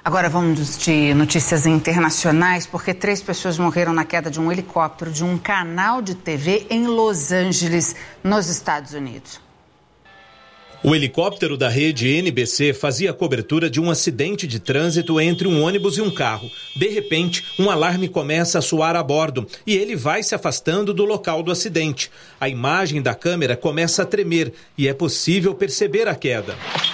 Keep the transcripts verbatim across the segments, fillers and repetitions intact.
Agora vamos de notícias internacionais, porque três pessoas morreram na queda de um helicóptero de um canal de T V em Los Angeles, nos Estados Unidos. O helicóptero da rede N B C fazia a cobertura de um acidente de trânsito entre um ônibus e um carro. De repente, um alarme começa a soar a bordo e ele vai se afastando do local do acidente. A imagem da câmera começa a tremer e é possível perceber a queda.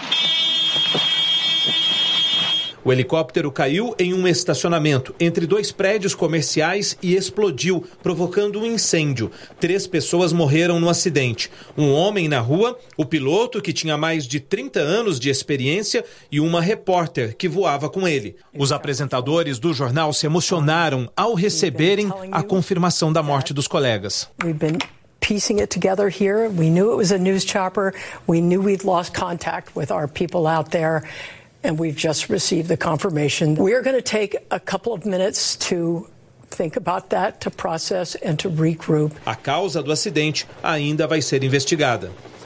O helicóptero caiu em um estacionamento entre dois prédios comerciais e explodiu, provocando um incêndio. Três pessoas morreram no acidente. Um homem na rua, o piloto, que tinha mais de trinta anos de experiência, e uma repórter que voava com ele. Os apresentadores do jornal se emocionaram ao receberem a confirmação da morte dos colegas. Piecing it together here. We knew it was a news chopper. We knew we'd lost contact with our people out there. And we've just received the confirmation. We are going to take a couple of minutes to think about that, to process and to regroup. A causa do acidente ainda vai ser investigada.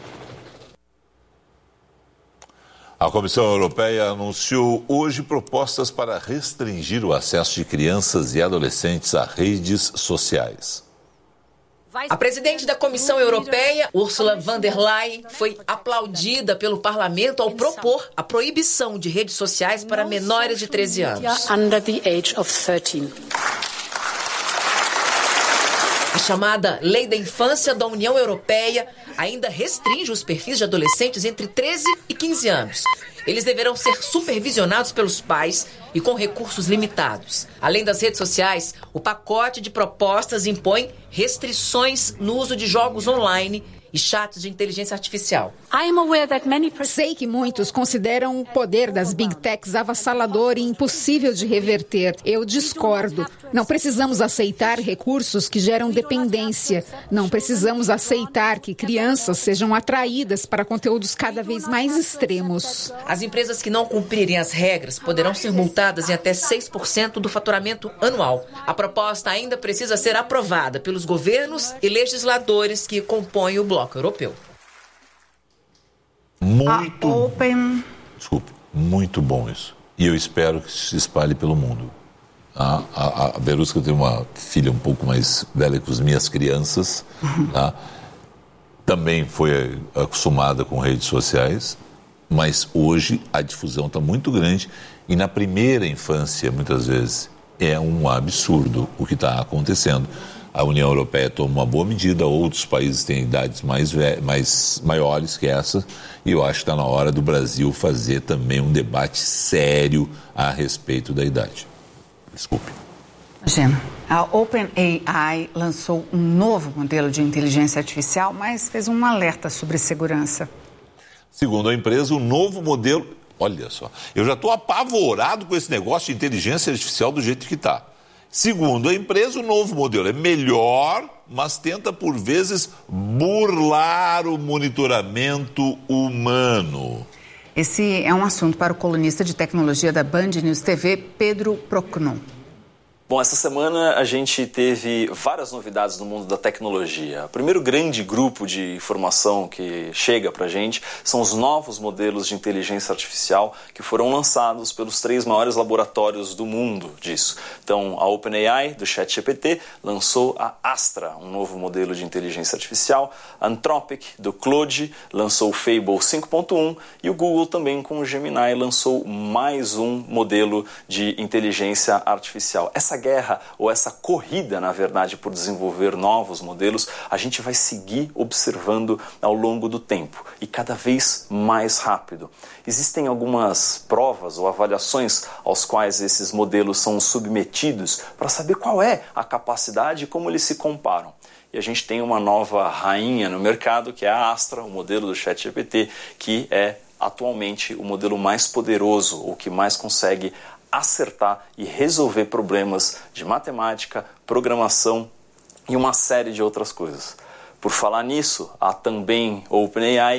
A Comissão Europeia anunciou hoje propostas para restringir o acesso de crianças e adolescentes a redes sociais. A presidente da Comissão Europeia, Ursula von der Leyen, foi aplaudida pelo parlamento ao propor a proibição de redes sociais para menores de treze anos. A chamada Lei da Infância da União Europeia ainda restringe os perfis de adolescentes entre treze e quinze anos. Eles deverão ser supervisionados pelos pais e com recursos limitados. Além das redes sociais, o pacote de propostas impõe restrições no uso de jogos online e chats de inteligência artificial. Sei que muitos consideram o poder das Big Techs avassalador e impossível de reverter. Eu discordo. Não precisamos aceitar recursos que geram dependência. Não precisamos aceitar que crianças sejam atraídas para conteúdos cada vez mais extremos. As empresas que não cumprirem as regras poderão ser multadas em até seis por cento do faturamento anual. A proposta ainda precisa ser aprovada pelos governos e legisladores que compõem o bloco europeu. Muito, Open... desculpe, muito bom isso. E eu espero que se espalhe pelo mundo. A, a, a Verusca tem uma filha um pouco mais velha que as minhas crianças, uhum. Tá? Também foi acostumada com redes sociais, mas hoje a difusão está muito grande e na primeira infância, muitas vezes, é um absurdo o que está acontecendo. A União Europeia toma uma boa medida, outros países têm idades mais, mais maiores que essa, e eu acho que está na hora do Brasil fazer também um debate sério a respeito da idade. Desculpe. Imagina, a OpenAI lançou um novo modelo de inteligência artificial, mas fez um alerta sobre segurança. Segundo a empresa, o novo modelo... Olha só, eu já estou apavorado com esse negócio de inteligência artificial do jeito que está. Segundo a empresa, o novo modelo é melhor, mas tenta por vezes burlar o monitoramento humano. Esse é um assunto para o colunista de tecnologia da Band News T V, Pedro Procno. Bom, essa semana a gente teve várias novidades no mundo da tecnologia. O primeiro grande grupo de informação que chega pra gente são os novos modelos de inteligência artificial que foram lançados pelos três maiores laboratórios do mundo disso. Então, a OpenAI, do ChatGPT, lançou a Astra, um novo modelo de inteligência artificial. A Anthropic, do Claude, lançou o Fable cinco ponto um e o Google também, com o Gemini, lançou mais um modelo de inteligência artificial. Essa guerra, ou essa corrida, na verdade, por desenvolver novos modelos, a gente vai seguir observando ao longo do tempo e cada vez mais rápido. Existem algumas provas ou avaliações aos quais esses modelos são submetidos para saber qual é a capacidade e como eles se comparam. E a gente tem uma nova rainha no mercado, que é a Astra, o modelo do ChatGPT, que é atualmente o modelo mais poderoso, o que mais consegue acertar e resolver problemas de matemática, programação e uma série de outras coisas. Por falar nisso, há também OpenAI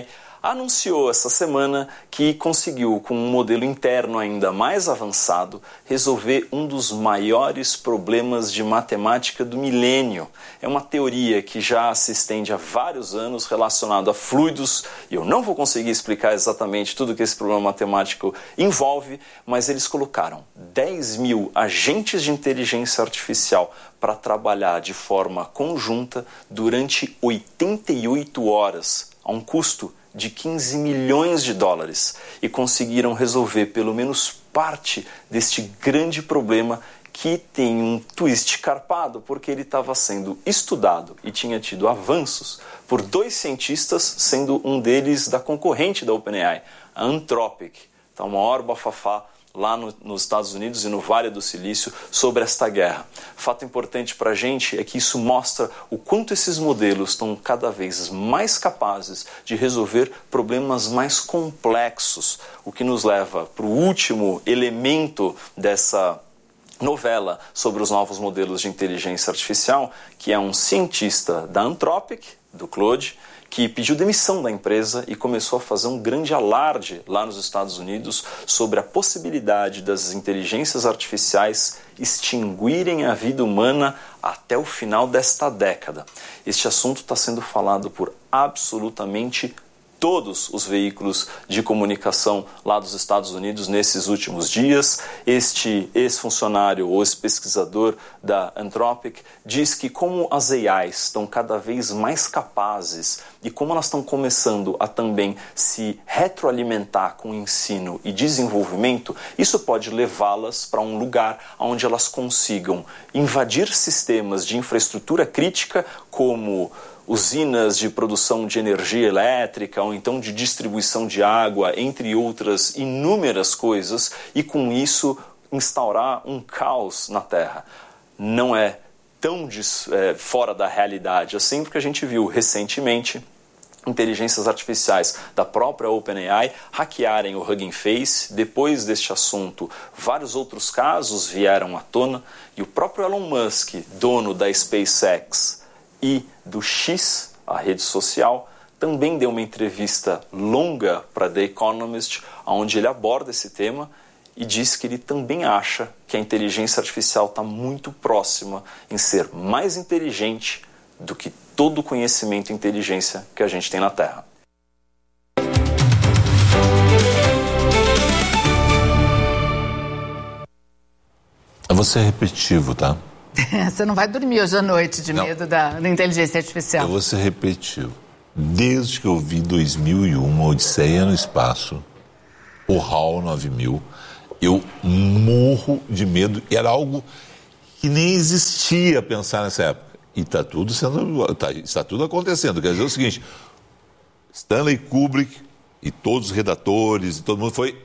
anunciou essa semana que conseguiu, com um modelo interno ainda mais avançado, resolver um dos maiores problemas de matemática do milênio. É uma teoria que já se estende há vários anos relacionado a fluidos, e eu não vou conseguir explicar exatamente tudo que esse problema matemático envolve, mas eles colocaram dez mil agentes de inteligência artificial para trabalhar de forma conjunta durante oitenta e oito horas, a um custo de quinze milhões de dólares, e conseguiram resolver pelo menos parte deste grande problema que tem um twist carpado, porque ele estava sendo estudado e tinha tido avanços por dois cientistas, sendo um deles da concorrente da OpenAI, a Anthropic. Está o maior bafafá lá no, nos Estados Unidos e no Vale do Silício sobre esta guerra. Fato importante para a gente é que isso mostra o quanto esses modelos estão cada vez mais capazes de resolver problemas mais complexos, o que nos leva para o último elemento dessa novela sobre os novos modelos de inteligência artificial, que é um cientista da Anthropic, do Claude, que pediu demissão da empresa e começou a fazer um grande alarde lá nos Estados Unidos sobre a possibilidade das inteligências artificiais extinguirem a vida humana até o final desta década. Este assunto está sendo falado por absolutamente todos os veículos de comunicação lá dos Estados Unidos nesses últimos dias. Este ex-funcionário ou ex-pesquisador da Anthropic diz que como as A Is estão cada vez mais capazes e como elas estão começando a também se retroalimentar com ensino e desenvolvimento, isso pode levá-las para um lugar onde elas consigam invadir sistemas de infraestrutura crítica como usinas de produção de energia elétrica ou então de distribuição de água, entre outras inúmeras coisas, e com isso instaurar um caos na Terra. Não é tão des, é, fora da realidade assim, porque a gente viu recentemente inteligências artificiais da própria OpenAI hackearem o Hugging Face. Depois deste assunto, vários outros casos vieram à tona, e o próprio Elon Musk, dono da SpaceX e do X, a rede social, também deu uma entrevista longa para The Economist, onde ele aborda esse tema e diz que ele também acha que a inteligência artificial está muito próxima em ser mais inteligente do que todo o conhecimento e inteligência que a gente tem na Terra. Eu vou ser repetitivo, tá? Você não vai dormir hoje à noite de não. medo da, da inteligência artificial. Eu vou ser repetitivo. Desde que eu vi dois mil e um, Odisseia no Espaço, o HAL nove mil, eu morro de medo. E era algo que nem existia pensar nessa época. E está tudo sendo, tá, está tudo acontecendo. Quer dizer o seguinte, Stanley Kubrick e todos os redatores, e todo mundo foi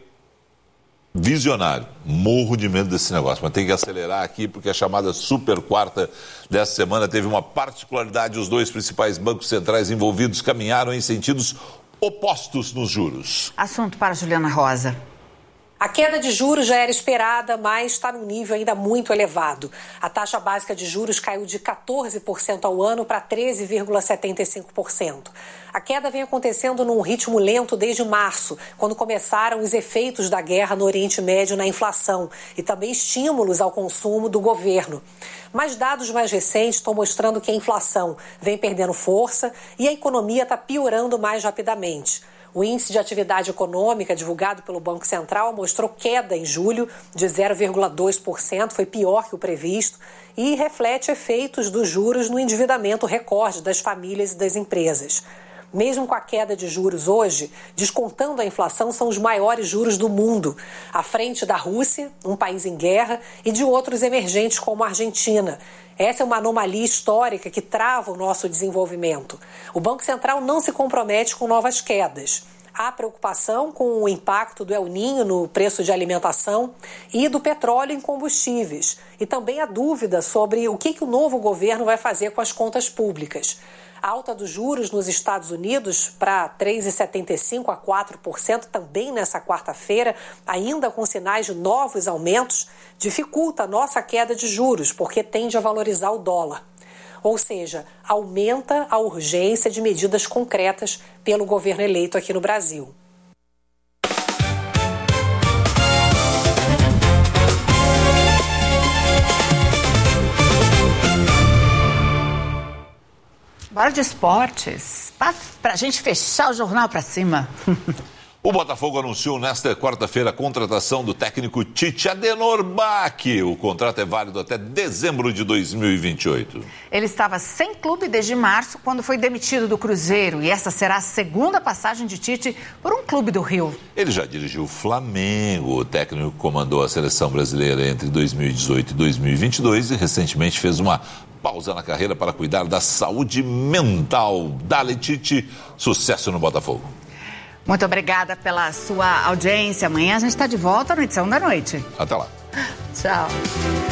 visionário. Morro de medo desse negócio, mas tem que acelerar aqui porque a chamada super quarta dessa semana teve uma particularidade: os dois principais bancos centrais envolvidos caminharam em sentidos opostos nos juros. Assunto para Juliana Rosa. A queda de juros já era esperada, mas está num nível ainda muito elevado. A taxa básica de juros caiu de quatorze por cento ao ano para treze vírgula setenta e cinco por cento. A queda vem acontecendo num ritmo lento desde março, quando começaram os efeitos da guerra no Oriente Médio na inflação e também estímulos ao consumo do governo. Mas dados mais recentes estão mostrando que a inflação vem perdendo força e a economia está piorando mais rapidamente. O índice de atividade econômica divulgado pelo Banco Central mostrou queda em julho de zero vírgula dois por cento, foi pior que o previsto, e reflete efeitos dos juros no endividamento recorde das famílias e das empresas. Mesmo com a queda de juros hoje, descontando a inflação, são os maiores juros do mundo, à frente da Rússia, um país em guerra, e de outros emergentes como a Argentina. Essa é uma anomalia histórica que trava o nosso desenvolvimento. O Banco Central não se compromete com novas quedas. Há preocupação com o impacto do El Niño no preço de alimentação e do petróleo em combustíveis. E também há dúvida sobre o que, que o novo governo vai fazer com as contas públicas. A alta dos juros nos Estados Unidos para três vírgula setenta e cinco por cento a quatro por cento também nessa quarta-feira, ainda com sinais de novos aumentos, dificulta a nossa queda de juros, porque tende a valorizar o dólar. Ou seja, aumenta a urgência de medidas concretas pelo governo eleito aqui no Brasil. Bora de esportes, para a gente fechar o jornal para cima. O Botafogo anunciou nesta quarta-feira a contratação do técnico Tite Adenor Bach. O contrato é válido até dezembro de dois mil e vinte e oito. Ele estava sem clube desde março, quando foi demitido do Cruzeiro. E essa será a segunda passagem de Tite por um clube do Rio. Ele já dirigiu o Flamengo. O técnico comandou a seleção brasileira entre dois mil e dezoito e dois mil e vinte e dois e recentemente fez uma pausa na carreira para cuidar da saúde mental. Dale Tite, sucesso no Botafogo. Muito obrigada pela sua audiência. Amanhã a gente está de volta na edição da noite. Até lá. Tchau.